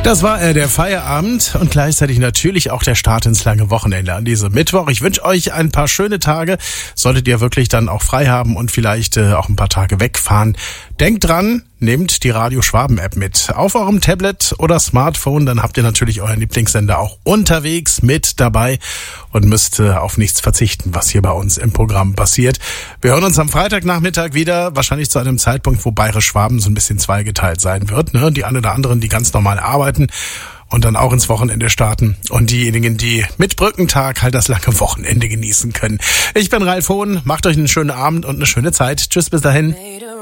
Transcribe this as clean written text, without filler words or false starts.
Das war der Feierabend und gleichzeitig natürlich auch der Start ins lange Wochenende an diesem Mittwoch. Ich wünsche euch ein paar schöne Tage. Solltet ihr wirklich dann auch frei haben und vielleicht auch ein paar Tage wegfahren. Denkt dran, nehmt die Radio Schwaben App mit auf eurem Tablet oder Smartphone. Dann habt ihr natürlich euren Lieblingssender auch unterwegs mit dabei und müsst auf nichts verzichten, was hier bei uns im Programm passiert. Wir hören uns am Freitagnachmittag wieder, wahrscheinlich zu einem Zeitpunkt, wo Bayerisch Schwaben so ein bisschen zweigeteilt sein wird. Ne? Die einen oder anderen, die ganz normal arbeiten und dann auch ins Wochenende starten. Und diejenigen, die mit Brückentag halt das lange Wochenende genießen können. Ich bin Ralf Hohn, macht euch einen schönen Abend und eine schöne Zeit. Tschüss, bis dahin.